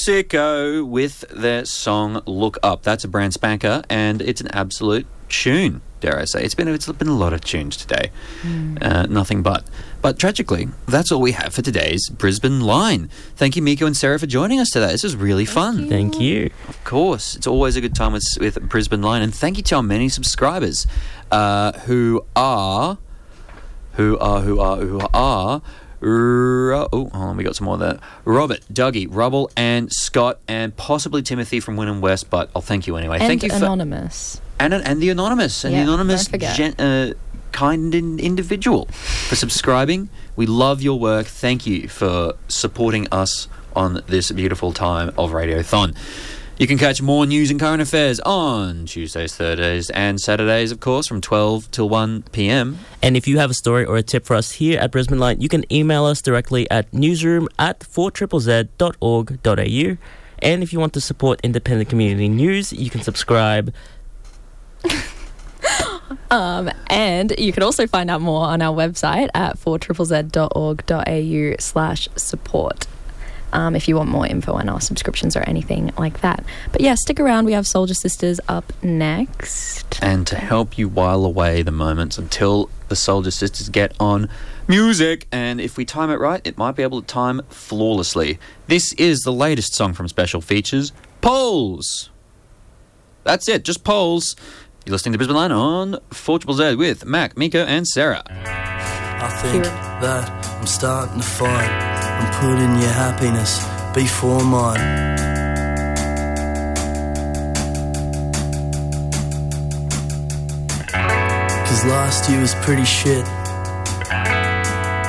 Sicko with their song Look Up. That's a brand spanker, and it's an absolute tune, dare I say. It's been a lot of tunes today. Nothing but. But tragically, that's all we have for today's Brisbane Line. Thank you, Miko and Sarah, for joining us today. This was really fun. Thank you. Of course. It's always a good time with Brisbane Line. And thank you to our many subscribers who are... hold on, we got some more there. Robert, Dougie, Rubble, and Scott, and possibly Timothy from Wynnum West, but I'll thank you anyway. And thank you Anonymous. And the Anonymous. And the Anonymous don't forget. kind individual for subscribing. We love your work. Thank you for supporting us on this beautiful time of Radiothon. You can catch more news and current affairs on Tuesdays, Thursdays, and Saturdays, of course, from 12 till 1 p.m. And if you have a story or a tip for us here at Brisbane Line, you can email us directly at newsroom@4ZZZ.org.au. And if you want to support independent community news, you can subscribe. And you can also find out more on our website at 4ZZZ.org.au/support. If you want more info on our subscriptions or anything like that. But yeah, stick around. We have Soldier Sisters up next. And to help you while away the moments until the Soldier Sisters get on music, and if we time it right, it might be able to time flawlessly. This is the latest song from Special Features, Poles. That's it, just Poles. You're listening to Brisbane Line on 4ZZZ with Mac, Miko, and Sarah. I think that I'm starting to find I'm putting your happiness before mine. Cause last year was pretty shit,